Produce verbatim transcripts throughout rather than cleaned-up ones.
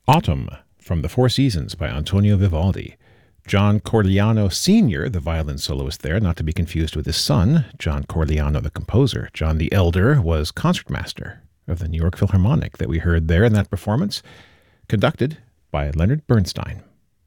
Autumn from The Four Seasons by Antonio Vivaldi. John Corigliano Senior, the violin soloist there, not to be confused with his son, John Corigliano, the composer. John the Elder was concertmaster of the New York Philharmonic that we heard there in that performance, conducted by Leonard Bernstein.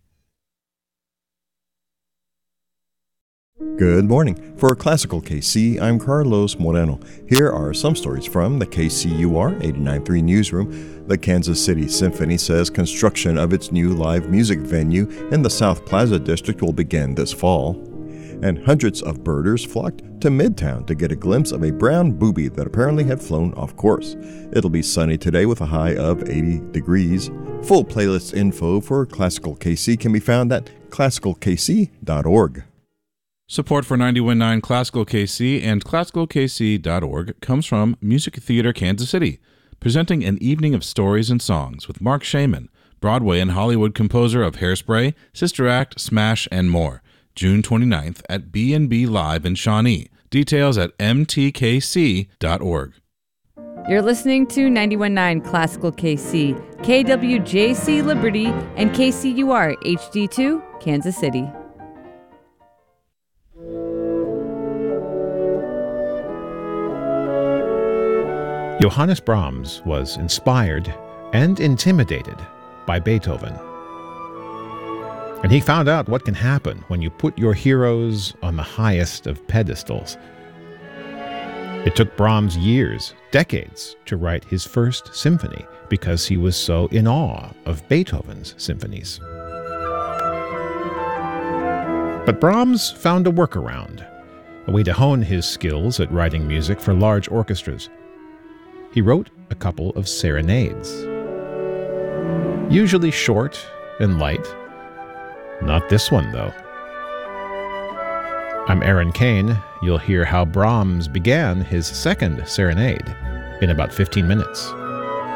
Good morning. For Classical K C, I'm Carlos Moreno. Here are some stories from the K C U R eighty-nine point three newsroom. The Kansas City Symphony says construction of its new live music venue in the South Plaza district will begin this fall. And hundreds of birders flocked to Midtown to get a glimpse of a brown booby that apparently had flown off course. It'll be sunny today with a high of eighty degrees. Full playlist info for Classical K C can be found at classical k c dot org. Support for ninety-one point nine Classical K C and classical k c dot org comes from Music Theater Kansas City, presenting an evening of stories and songs with Mark Shaman, Broadway and Hollywood composer of Hairspray, Sister Act, Smash, and more, June twenty-ninth at B and B Live in Shawnee. Details at m t k c dot org. You're listening to ninety-one point nine Classical K C, K W J C Liberty, and K C U R H D two, Kansas City. Johannes Brahms was inspired and intimidated by Beethoven. And he found out what can happen when you put your heroes on the highest of pedestals. It took Brahms years, decades, to write his first symphony because he was so in awe of Beethoven's symphonies. But Brahms found a workaround, a way to hone his skills at writing music for large orchestras. He wrote a couple of serenades, usually short and light. Not this one, though. I'm Aaron Kane. You'll hear how Brahms began his second serenade in about fifteen minutes.